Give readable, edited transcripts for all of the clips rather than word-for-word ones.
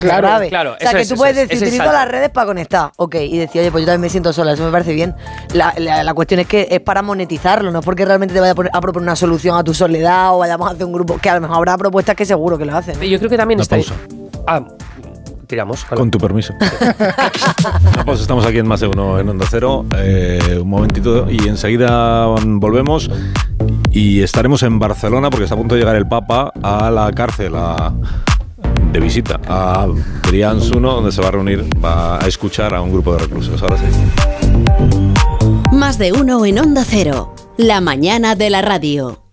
Claro. O sea, que tú puedes decir, utilizo las redes para conectar. Ok, y decir, oye, pues yo también me siento sola, eso me parece bien. La cuestión es que es para monetizarlo, no es porque realmente te vaya a proponer una solución a tu soledad o vayamos a hacer un grupo, que a lo mejor habrá propuestas que seguro que lo hacen. Yo creo que también Una está... pausa. Tiramos. Con tu permiso. Pues estamos aquí en Más de Uno en Onda Cero. Un momentito y enseguida volvemos y estaremos en Barcelona porque está a punto de llegar el Papa a la cárcel de visita a Brians 1, donde se va a reunir, va a escuchar a un grupo de reclusos. Ahora sí. Más de Uno en Onda Cero. La mañana de la radio.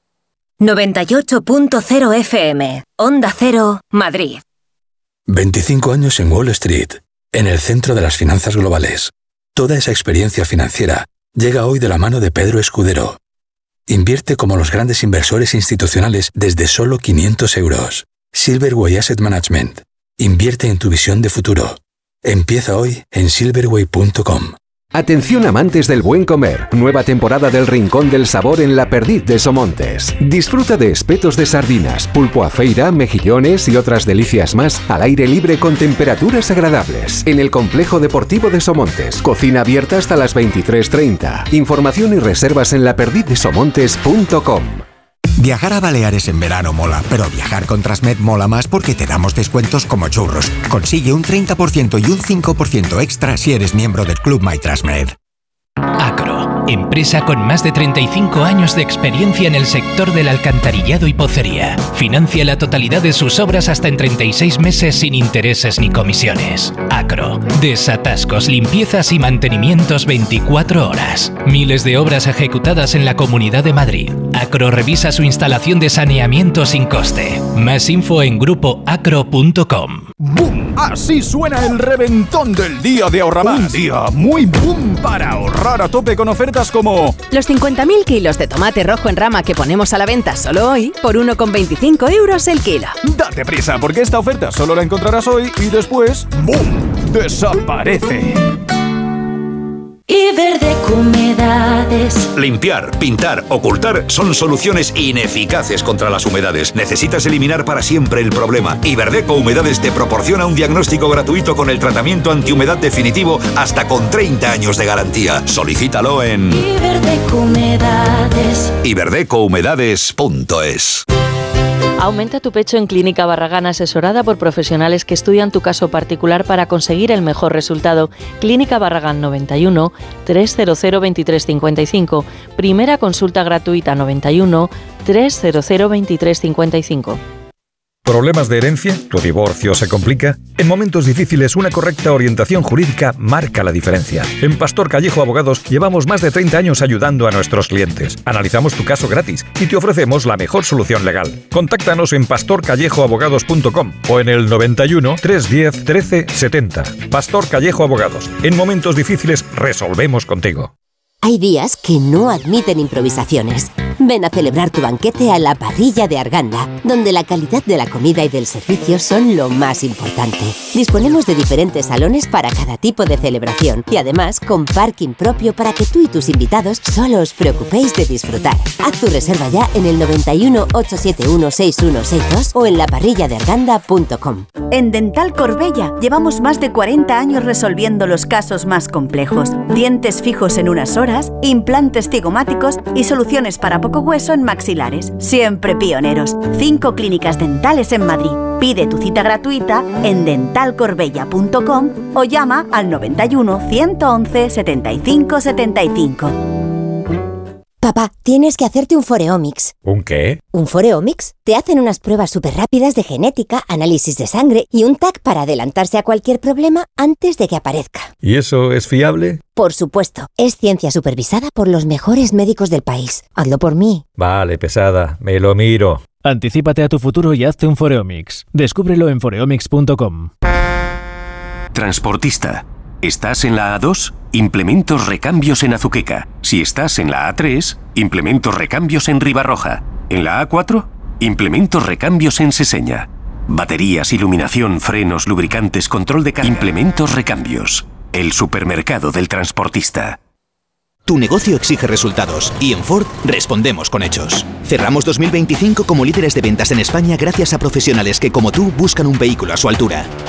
98.0 FM. Onda Cero, Madrid. 25 años en Wall Street, en el centro de las finanzas globales. Toda esa experiencia financiera llega hoy de la mano de Pedro Escudero. Invierte como los grandes inversores institucionales desde solo 500 euros. Silverway Asset Management. Invierte en tu visión de futuro. Empieza hoy en silverway.com. Atención amantes del buen comer, nueva temporada del Rincón del Sabor en La Perdiz de Somontes. Disfruta de espetos de sardinas, pulpo a feira, mejillones y otras delicias más al aire libre con temperaturas agradables. En el Complejo Deportivo de Somontes, cocina abierta hasta las 23:30. Información y reservas en laperdizdesomontes.com. Viajar a Baleares en verano mola, pero viajar con Transmed mola más porque te damos descuentos como churros. Consigue un 30% y un 5% extra si eres miembro del Club MyTransmed. Acro, empresa con más de 35 años de experiencia en el sector del alcantarillado y pocería. Financia la totalidad de sus obras hasta en 36 meses sin intereses ni comisiones. Acro, desatascos, limpiezas y mantenimientos 24 horas. Miles de obras ejecutadas en la Comunidad de Madrid. Acro revisa su instalación de saneamiento sin coste. Más info en grupoacro.com. ¡Bum! Así suena el reventón del día de Ahorramás. Un día muy boom para ahorrar a tope con ofertas como... Los 50.000 kilos de tomate rojo en rama que ponemos a la venta solo hoy por 1,25 euros el kilo. Date prisa porque esta oferta solo la encontrarás hoy y después... ¡Bum! ¡Desaparece! Iberdeco Humedades. Limpiar, pintar, ocultar son soluciones ineficaces contra las humedades. Necesitas eliminar para siempre el problema. Iberdeco Humedades te proporciona un diagnóstico gratuito con el tratamiento antihumedad definitivo hasta con 30 años de garantía. Solicítalo en Iberdeco Humedades. iberdecohumedades.es. Aumenta tu pecho en Clínica Barragán, asesorada por profesionales que estudian tu caso particular para conseguir el mejor resultado. Clínica Barragán 91 300 2355. Primera consulta gratuita 91 300 2355. ¿Problemas de herencia? ¿Tu divorcio se complica? En momentos difíciles, una correcta orientación jurídica marca la diferencia. En Pastor Callejo Abogados llevamos más de 30 años ayudando a nuestros clientes. Analizamos tu caso gratis y te ofrecemos la mejor solución legal. Contáctanos en pastorcallejoabogados.com o en el 91 310 13 70. Pastor Callejo Abogados. En momentos difíciles, resolvemos contigo. Hay días que no admiten improvisaciones. Ven a celebrar tu banquete a La Parrilla de Arganda, donde la calidad de la comida y del servicio son lo más importante. Disponemos de diferentes salones para cada tipo de celebración y además con parking propio para que tú y tus invitados solo os preocupéis de disfrutar. Haz tu reserva ya en el 91 871 6162 o en laparrilladearganda.com. En Dental Corbella llevamos más de 40 años resolviendo los casos más complejos. Dientes fijos en unas horas, implantes cigomáticos y soluciones para poco hueso en maxilares. Siempre pioneros. 5 clínicas dentales en Madrid. Pide tu cita gratuita en dentalcorbella.com o llama al 91 111 75 75. Papá, tienes que hacerte un Foreomics. ¿Un qué? ¿Un Foreomics? Te hacen unas pruebas súper rápidas de genética, análisis de sangre y un TAC para adelantarse a cualquier problema antes de que aparezca. ¿Y eso es fiable? Por supuesto. Es ciencia supervisada por los mejores médicos del país. Hazlo por mí. Vale, pesada. Me lo miro. Anticípate a tu futuro y hazte un Foreomics. Descúbrelo en foreomics.com. Transportista. ¿Estás en la A2? Implementos recambios en Azuqueca. Si estás en la A3, implementos recambios en Ribarroja. En la A4, implementos recambios en Seseña. Baterías, iluminación, frenos, lubricantes, control de carga. Implementos recambios. El supermercado del transportista. Tu negocio exige resultados y en Ford respondemos con hechos. Cerramos 2025 como líderes de ventas en España gracias a profesionales que como tú buscan un vehículo a su altura.